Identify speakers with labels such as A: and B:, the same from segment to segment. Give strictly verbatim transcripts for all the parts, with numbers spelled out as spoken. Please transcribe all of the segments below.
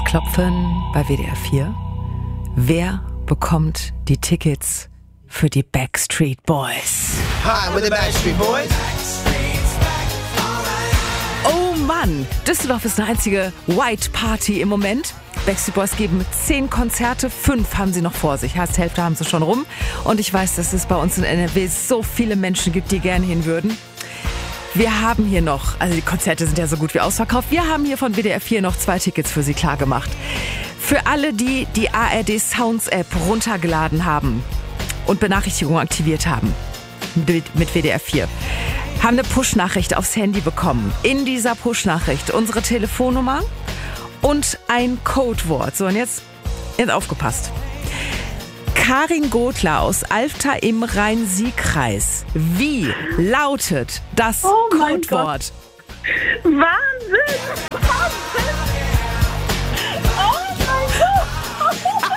A: Herzklopfen bei W D R vier. Wer bekommt die Tickets für die Backstreet Boys?
B: Hi, we're the Backstreet Boys.
A: Oh Mann, Düsseldorf ist eine einzige White Party im Moment. Backstreet Boys geben zehn Konzerte, fünf haben sie noch vor sich. Heißt, die Hälfte haben sie schon rum. Und ich weiß, dass es bei uns in N R W so viele Menschen gibt, die gerne hin würden. Wir haben hier noch, also die Konzerte sind ja so gut wie ausverkauft, wir haben hier von W D R vier noch zwei Tickets für Sie klar gemacht. Für alle, die die A R D Sounds App runtergeladen haben und Benachrichtigungen aktiviert haben mit, mit W D R vier, haben eine Push-Nachricht aufs Handy bekommen. In dieser Push-Nachricht unsere Telefonnummer und ein Codewort. So, und jetzt, jetzt aufgepasst. Karin Gotler aus Alfter im Rhein-Sieg-Kreis. Wie lautet das
C: Oh
A: Codewort?
C: Wahnsinn! Wahnsinn! Oh mein Gott!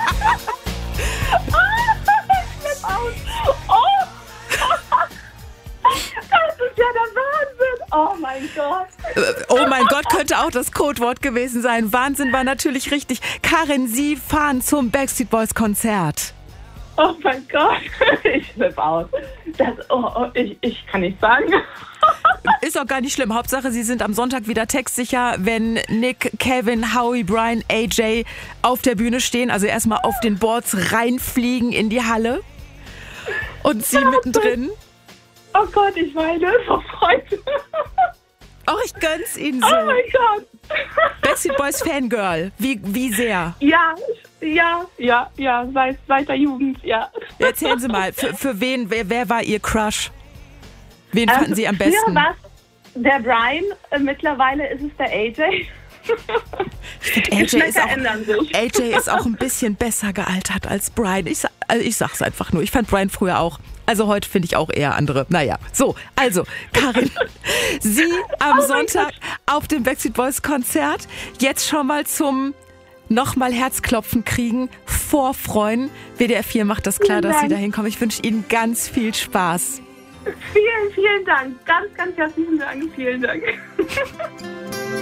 C: Ich flipp aus! Oh! Das ist ja der Wahnsinn! Oh mein Gott!
A: Oh mein Gott, könnte auch das Codewort gewesen sein. Wahnsinn war natürlich richtig. Karin, Sie fahren zum Backstreet Boys Konzert.
C: Oh mein Gott! Ich flipp aus. Das, oh, oh, ich, ich kann nicht sagen.
A: Ist auch gar nicht schlimm. Hauptsache, Sie sind am Sonntag wieder textsicher, wenn Nick, Kevin, Howie, Brian, A J auf der Bühne stehen. Also erstmal auf den Boards reinfliegen in die Halle. Und Sie mittendrin.
C: Oh Gott, ich weine vor Freude.
A: Oh, ich gönn's Ihnen so.
C: Oh mein Gott.
A: Backstreet Boys Fangirl. Wie, wie sehr?
C: Ja, ja, ja, ja, seit, seit der Jugend, ja.
A: Erzählen Sie mal, für, für wen, wer, wer war Ihr Crush? Wen
C: Ähm,
A: fanden Sie am besten?
C: Früher war's der Brian, äh, mittlerweile ist es der A J.
A: Ich finde, A J, ist
C: Geschmäcker
A: auch,
C: ändern sich.
A: A J ist auch ein bisschen besser gealtert als Brian. Ich, sa- also ich sag's einfach nur. Ich fand Brian früher auch. Also heute finde ich auch eher andere. Naja, so, also, Karin, Sie am
C: Oh mein
A: Sonntag auf dem Backstreet Boys Konzert. Jetzt schon mal zum nochmal Herzklopfen kriegen, vorfreuen. W D R vier macht das klar,
C: Vielen
A: dass Sie
C: Dank.
A: da hinkommen. Ich wünsche Ihnen ganz viel Spaß.
C: Vielen, vielen Dank. Ganz, ganz herzlichen Dank. Vielen Dank.